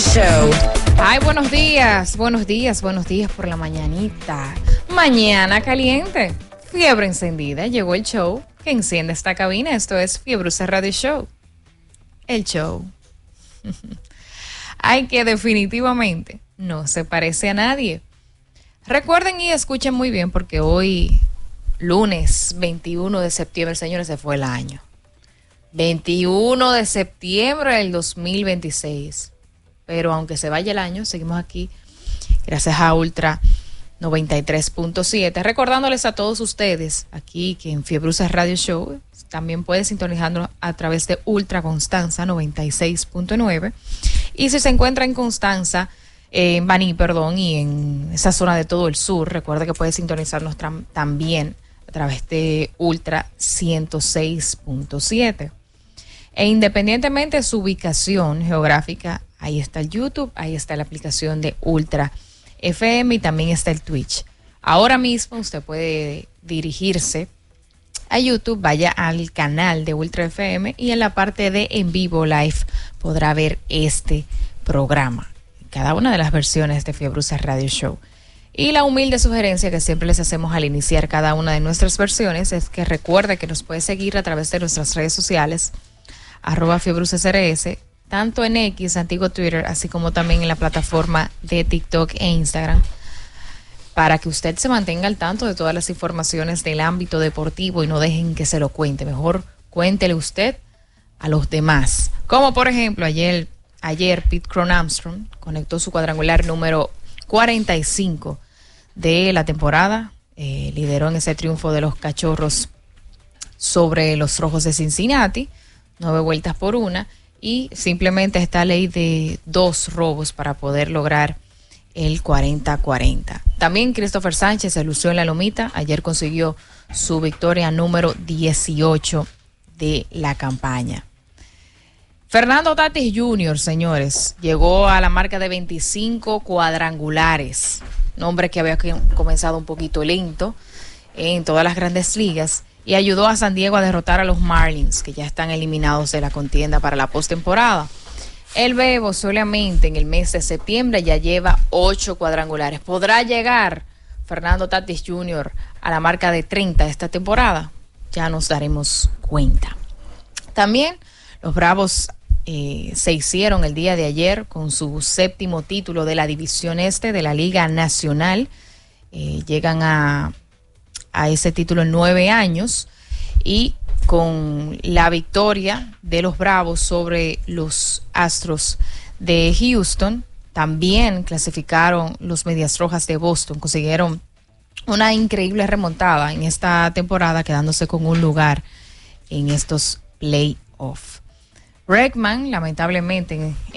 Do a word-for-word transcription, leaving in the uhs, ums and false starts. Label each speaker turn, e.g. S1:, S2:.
S1: Show.
S2: Ay, buenos días, buenos días, buenos días por la mañanita. Mañana caliente, fiebre encendida. Llegó el show que enciende esta cabina. Esto es Fiebrusa Radio Show. El show. Ay, que definitivamente no se parece a nadie. Recuerden y escuchen muy bien porque hoy, lunes veintiuno de septiembre, señores, se fue el año. veintiuno de septiembre del dos mil veintiséis. Pero aunque se vaya el año, seguimos aquí gracias a Ultra noventa y tres punto siete. Recordándoles a todos ustedes aquí que en Fiebrusa Radio Show también puede sintonizarnos a través de Ultra Constanza noventa y seis punto nueve. Y si se encuentra en Constanza, eh, en Baní, perdón, y en esa zona de todo el sur, recuerda que puede sintonizarnos tam- también a través de Ultra ciento seis punto siete. E independientemente de su ubicación geográfica, ahí está el YouTube, ahí está la aplicación de Ultra F M y también está el Twitch. Ahora mismo usted puede dirigirse a YouTube, vaya al canal de Ultra F M y en la parte de en vivo live podrá ver este programa, cada una de las versiones de Fiebrusa Radio Show. Y la humilde sugerencia que siempre les hacemos al iniciar cada una de nuestras versiones es que recuerde que nos puede seguir a través de nuestras redes sociales, arroba Fiebrusa S R S, tanto en X, antiguo Twitter, así como también en la plataforma de TikTok e Instagram, para que usted se mantenga al tanto de todas las informaciones del ámbito deportivo y no dejen que se lo cuente. Mejor cuéntele usted a los demás. Como por ejemplo, ayer, ayer Pete Cron Armstrong conectó su cuadrangular número cuarenta y cinco de la temporada. Eh, lideró en ese triunfo de los Cachorros sobre los Rojos de Cincinnati, nueve vueltas por una, y simplemente esta ley de dos robos para poder lograr el cuarenta cuarenta. También Christopher Sánchez se lució en la lomita. Ayer consiguió su victoria número dieciocho de la campaña. Fernando Tatis junior, señores, llegó a la marca de veinticinco cuadrangulares. Nombre que había comenzado un poquito lento en todas las grandes ligas. Y ayudó a San Diego a derrotar a los Marlins, que ya están eliminados de la contienda para la postemporada. El Bebo solamente en el mes de septiembre ya lleva ocho cuadrangulares. ¿Podrá llegar Fernando Tatis junior a la marca de treinta esta temporada? Ya nos daremos cuenta. También los Bravos eh, se hicieron el día de ayer con su séptimo título de la División Este de la Liga Nacional. Eh, llegan a... a ese título en nueve años y con la victoria de los Bravos sobre los Astros de Houston, también clasificaron los Medias Rojas de Boston, consiguieron una increíble remontada en esta temporada, quedándose con un lugar en estos playoffs. Bregman, lamentablemente,